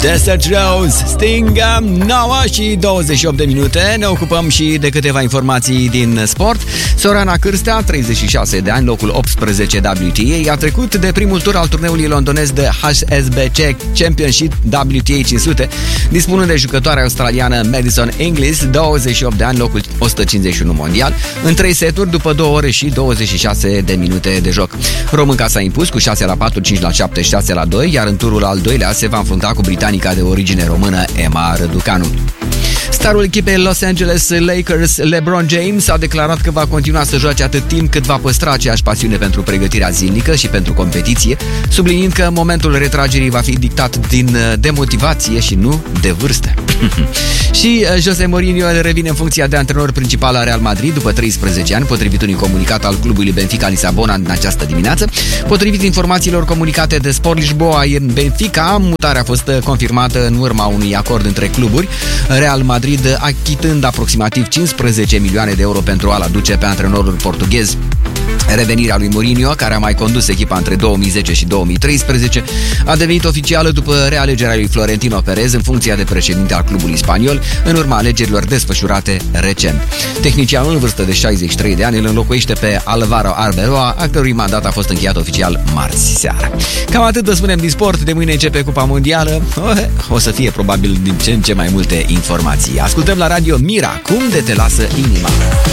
Desert Rose, Sting, 9 și 28 de minute. Ne ocupăm și de câteva informații din sport. Sorana Cârstea, 36 de ani, locul 18 WTA, a trecut de primul tur al turneului londonez de HSBC Championship WTA 500, dispunând de jucătoarea australiană Madison Inglis, 28 de ani, locul 151 mondial, în 3 seturi după 2 ore și 26 de minute de joc. Românca s-a impus cu 6-4, 5-7, 6-2, iar în turul al doilea se va înfrunta cu britanica de origine română Emma Răducanu. Starul echipei Los Angeles Lakers, LeBron James, a declarat că va continua să joace atât timp cât va păstra aceeași pasiune pentru pregătirea zilnică și pentru competiție, subliniind că momentul retragerii va fi dictat de motivație și nu de vârstă. Și Jose Mourinho revine în funcția de antrenor principal al Real Madrid după 13 ani, potrivit unui comunicat al clubului Benfica Lisabona în această dimineață. Potrivit informațiilor comunicate de Sport Lisboa în Benfica, mutarea a fost confirmată în urma unui acord între cluburi, Real Madrid achitând aproximativ 15 milioane de euro pentru a-l aduce pe antrenorul portughez. Revenirea lui Mourinho, care a mai condus echipa între 2010 și 2013, a devenit oficială după realegerea lui Florentino Perez în funcția de președinte al clubului spaniol, în urma alegerilor desfășurate recent. Tehnicianul în vârstă de 63 de ani îl înlocuiește pe Alvaro Arbeloa, a cărui mandat a fost încheiat oficial marți seara. Cam atât vă spunem din sport. De mâine începe Cupa Mondială. O să fie probabil din ce în ce mai multe informații. Ascultăm la radio Mira, cum de te lasă inima.